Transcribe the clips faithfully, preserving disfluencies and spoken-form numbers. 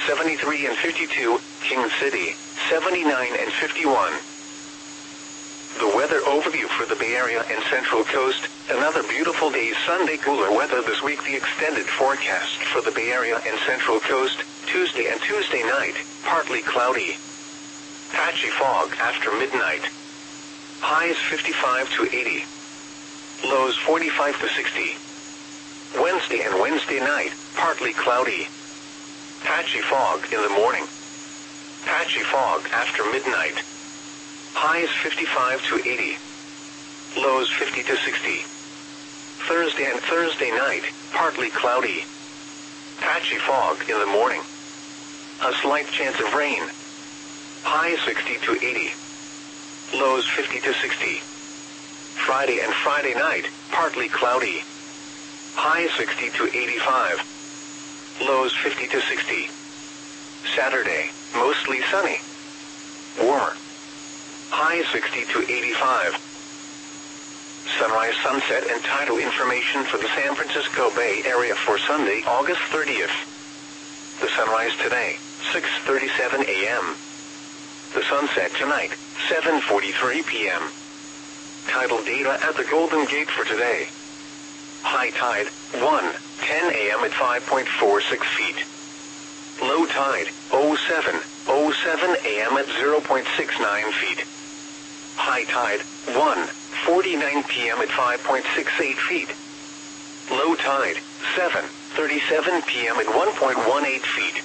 seventy-three and fifty-two, King City, seventy-nine and fifty-one. The weather overview for the Bay Area and Central Coast. Another beautiful day. Sunday, cooler weather this week. The extended forecast for the Bay Area and Central Coast. Tuesday and Tuesday night, partly cloudy. Patchy fog after midnight. Highs fifty-five to eighty. Lows forty-five to sixty. Wednesday and Wednesday night, partly cloudy. Patchy fog in the morning. Patchy fog after midnight. Highs fifty-five to eighty. Lows fifty to sixty. Thursday and Thursday night, partly cloudy. Patchy fog in the morning. A slight chance of rain. Highs sixty to eighty. Lows fifty to sixty. Friday and Friday night, partly cloudy. Highs sixty to eighty-five. Lows fifty to sixty. Saturday, mostly sunny. Warmer. High sixty to eighty-five. Sunrise, sunset, and tidal information for the San Francisco Bay Area for Sunday, August thirtieth. The sunrise today, six thirty-seven a m The sunset tonight, seven forty-three p m Tidal data at the Golden Gate for today. High tide, one ten a m at five point four six feet. Low tide, oh seven oh seven a m at zero point six nine feet. High tide, one forty-nine p m at five point six eight feet. Low tide, seven thirty-seven p m at one point one eight feet.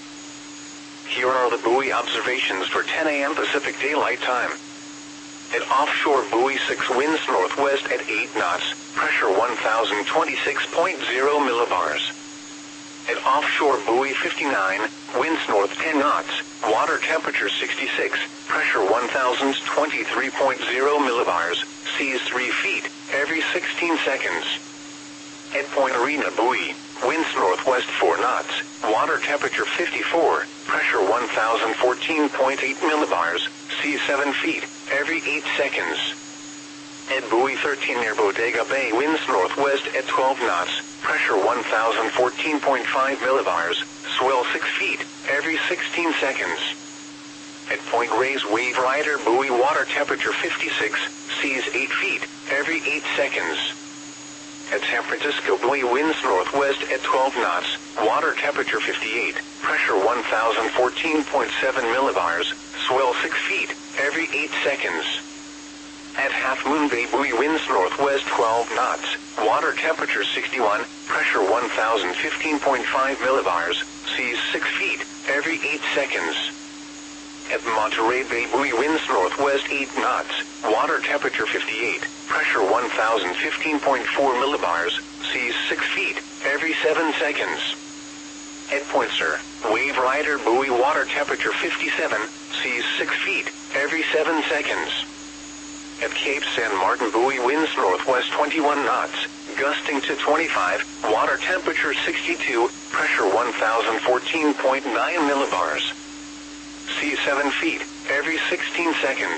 Here are the buoy observations for ten a m Pacific Daylight Time. At offshore buoy six, winds northwest at eight knots, pressure one thousand twenty-six point zero millibars. At offshore buoy fifty-nine, winds north ten knots, water temperature sixty-six, pressure one thousand twenty-three point zero millibars, seas three feet, every sixteen seconds. At Point Arena buoy, winds northwest four knots, water temperature fifty-four, pressure one thousand fourteen point eight millibars, seas seven feet, every eight seconds. At buoy thirteen near Bodega Bay, winds northwest at twelve knots, pressure one thousand fourteen point five millibars, swell six feet, every sixteen seconds. At Point Reyes Wave Rider buoy, water temperature fifty-six, seas eight feet, every eight seconds. At San Francisco buoy, winds northwest at twelve knots, water temperature fifty-eight, pressure one thousand fourteen point seven millibars, swell six feet, every eight seconds. At Half Moon Bay buoy, winds northwest twelve knots, water temperature sixty-one, pressure one thousand fifteen point five millibars, seas six feet, every eight seconds. At Monterey Bay buoy, winds northwest eight knots, water temperature fifty-eight, pressure one thousand fifteen point four millibars, seas six feet, every seven seconds. At Point Sur, Wave Rider buoy, water temperature fifty-seven, seas six feet, every seven seconds. At Cape San Martin buoy, winds northwest twenty-one knots, gusting to twenty-five, water temperature sixty-two, pressure one thousand fourteen point nine millibars. Seas seven feet, every sixteen seconds.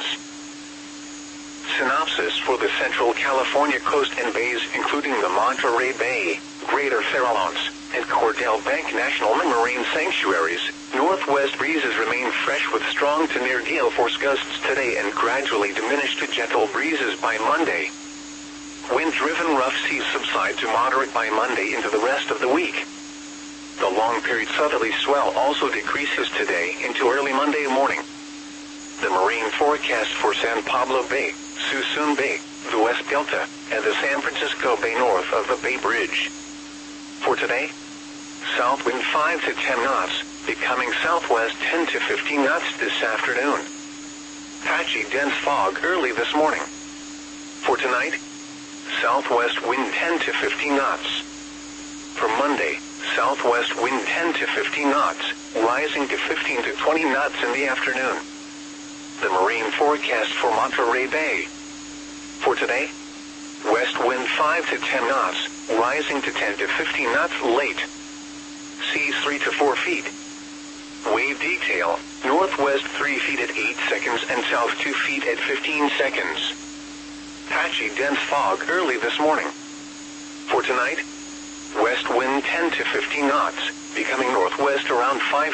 Synopsis for the Central California coast and bays, including the Monterey Bay, Greater Farallones, and Cordell Bank National Marine Sanctuaries. Northwest breezes remain fresh with strong to near gale force gusts today and gradually diminish to gentle breezes by Monday. Wind-driven rough seas subside to moderate by Monday into the rest of the week. The long-period southerly swell also decreases today into early Monday morning. The marine forecast for San Pablo Bay, Suisun Bay, the West Delta, and the San Francisco Bay north of the Bay Bridge. For today, south wind five to ten knots, becoming southwest ten to fifteen knots this afternoon. Patchy dense fog early this morning. For tonight, southwest wind ten to fifteen knots. For Monday, southwest wind ten to fifteen knots, rising to fifteen to twenty knots in the afternoon. The marine forecast for Monterey Bay. For today, west wind five to ten knots, rising to ten to fifteen knots late. Seas three to four feet. Wave detail, northwest three feet at eight seconds and south two feet at fifteen seconds. Patchy dense fog early this morning. For tonight, west wind ten to fifteen knots, becoming northwest around five